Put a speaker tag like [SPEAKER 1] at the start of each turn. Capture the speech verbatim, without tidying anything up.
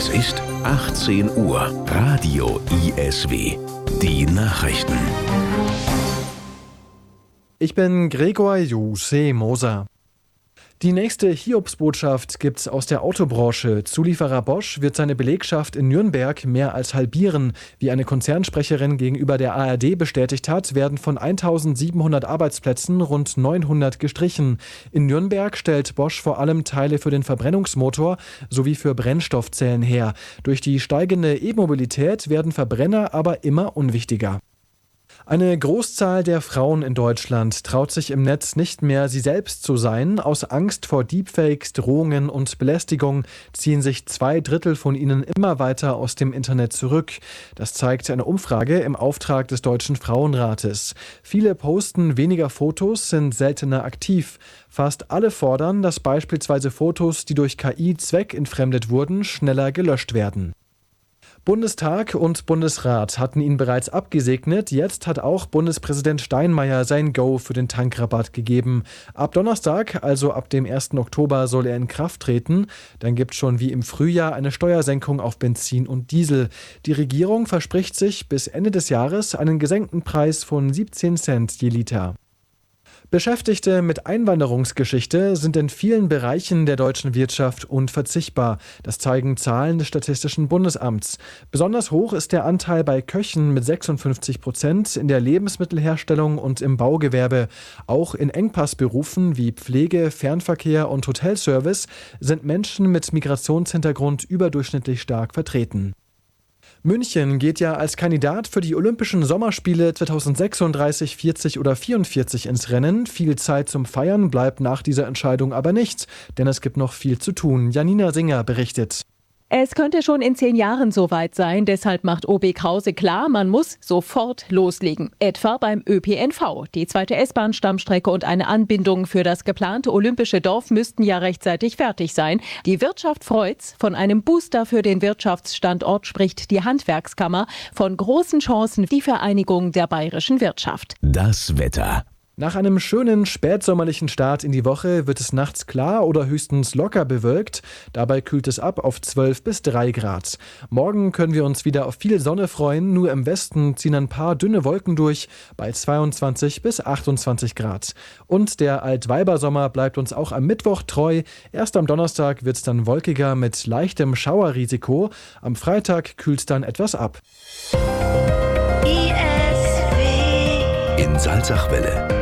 [SPEAKER 1] Es ist achtzehn Uhr. Radio I S W. Die Nachrichten.
[SPEAKER 2] Ich bin Gregor Juse Moser. Die nächste Hiobsbotschaft gibt's aus der Autobranche. Zulieferer Bosch wird seine Belegschaft in Nürnberg mehr als halbieren. Wie eine Konzernsprecherin gegenüber der A R D bestätigt hat, werden von eintausendsiebenhundert Arbeitsplätzen rund neunhundert gestrichen. In Nürnberg stellt Bosch vor allem Teile für den Verbrennungsmotor sowie für Brennstoffzellen her. Durch die steigende E-Mobilität werden Verbrenner aber immer unwichtiger. Eine Großzahl der Frauen in Deutschland traut sich im Netz nicht mehr, sie selbst zu sein. Aus Angst vor Deepfakes, Drohungen und Belästigung ziehen sich zwei Drittel von ihnen immer weiter aus dem Internet zurück. Das zeigt eine Umfrage im Auftrag des Deutschen Frauenrates. Viele posten weniger Fotos, sind seltener aktiv. Fast alle fordern, dass beispielsweise Fotos, die durch K I zweckentfremdet wurden, schneller gelöscht werden. Bundestag und Bundesrat hatten ihn bereits abgesegnet. Jetzt hat auch Bundespräsident Steinmeier sein Go für den Tankrabatt gegeben. Ab Donnerstag, also ab dem ersten Oktober, soll er in Kraft treten. Dann gibt es schon wie im Frühjahr eine Steuersenkung auf Benzin und Diesel. Die Regierung verspricht sich bis Ende des Jahres einen gesenkten Preis von siebzehn Cent je Liter. Beschäftigte mit Einwanderungsgeschichte sind in vielen Bereichen der deutschen Wirtschaft unverzichtbar. Das zeigen Zahlen des Statistischen Bundesamts. Besonders hoch ist der Anteil bei Köchen mit sechsundfünfzig Prozent, in der Lebensmittelherstellung und im Baugewerbe. Auch in Engpassberufen wie Pflege, Fernverkehr und Hotelservice sind Menschen mit Migrationshintergrund überdurchschnittlich stark vertreten. München geht ja als Kandidat für die Olympischen Sommerspiele zweitausendsechsunddreißig, vierzig oder vierundvierzig ins Rennen. Viel Zeit zum Feiern bleibt nach dieser Entscheidung aber nicht, denn es gibt noch viel zu tun. Janina Singer berichtet.
[SPEAKER 3] Es könnte schon in zehn Jahren soweit sein, deshalb macht O B Krause klar, man muss sofort loslegen. Etwa beim Ö P N V. Die zweite S-Bahn-Stammstrecke und eine Anbindung für das geplante olympische Dorf müssten ja rechtzeitig fertig sein. Die Wirtschaft freut's. Von einem Booster für den Wirtschaftsstandort spricht die Handwerkskammer. Von großen Chancen die Vereinigung der bayerischen Wirtschaft.
[SPEAKER 1] Das Wetter.
[SPEAKER 2] Nach einem schönen spätsommerlichen Start in die Woche wird es nachts klar oder höchstens locker bewölkt. Dabei kühlt es ab auf zwölf bis drei Grad. Morgen können wir uns wieder auf viel Sonne freuen. Nur im Westen ziehen ein paar dünne Wolken durch bei zweiundzwanzig bis achtundzwanzig Grad. Und der Altweibersommer bleibt uns auch am Mittwoch treu. Erst am Donnerstag wird es dann wolkiger mit leichtem Schauerrisiko. Am Freitag kühlt es dann etwas ab.
[SPEAKER 1] In Salzachwelle.